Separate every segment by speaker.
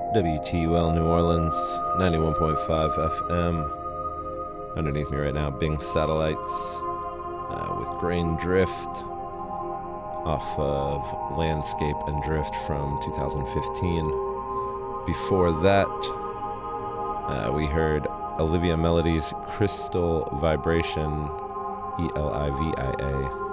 Speaker 1: WTUL New Orleans, 91.5 FM. Underneath me right now, Bing Satellites with Grain Drift off of Landscape and Drift from 2015. Before that, we heard Olivia Melody's Crystal Vibration, Elivia.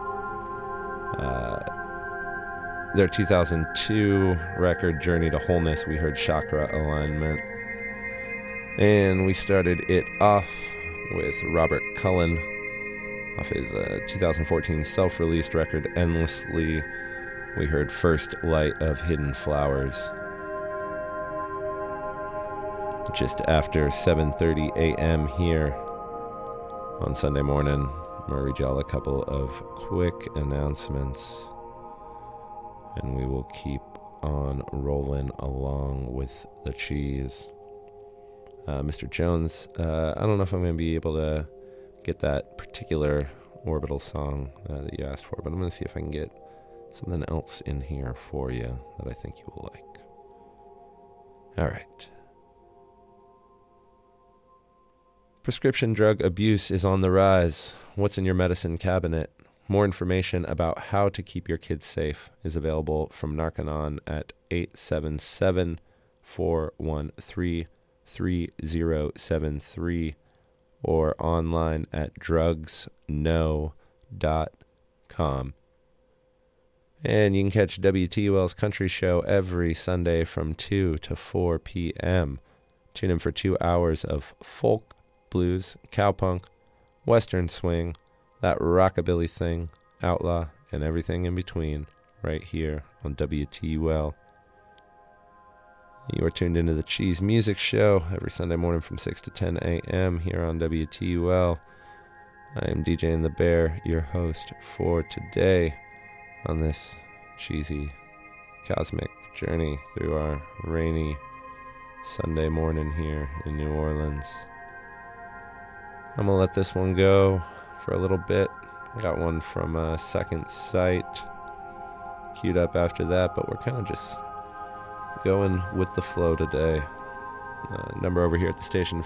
Speaker 1: Their 2002 record, Journey to Wholeness, we heard Chakra Alignment. And we started it off with Robert Cullen off his 2014 self-released record, Endlessly. We heard First Light of Hidden Flowers. Just after 7:30 a.m. here on Sunday morning, I'm going to read y'all a couple of quick announcements, and we will keep on rolling along with the cheese. Mr. Jones, I don't know if I'm going to be able to get that particular Orbital song that you asked for, but I'm going to see if I can get something else in here for you that I think you will like. All right. Prescription drug abuse is on the rise. What's in your medicine cabinet? More information about how to keep your kids safe is available from Narconon at 877-413-3073 or online at drugsknow.com. And you can catch WTUL's Country Show every Sunday from 2 to 4 p.m. Tune in for 2 hours of folk, blues, cowpunk, western swing, that rockabilly thing, outlaw, and everything in between, right here on WTUL. You are tuned into the Cheese Music Show every Sunday morning from 6 to 10 a.m. here on WTUL. I am DJ and the Bear, your host for today on this cheesy, cosmic journey through our rainy Sunday morning here in New Orleans. I'm going to let this one go for a little bit. Got one from Second Sight queued up after that, but we're kind of just going with the flow today. Number over here at the station,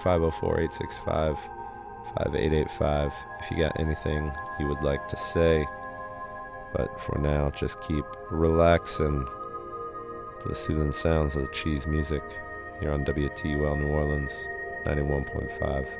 Speaker 1: 504-865-5885, if you got anything you would like to say. But for now, just keep relaxing to the soothing sounds of the cheese music here on WTUL New Orleans, 91.5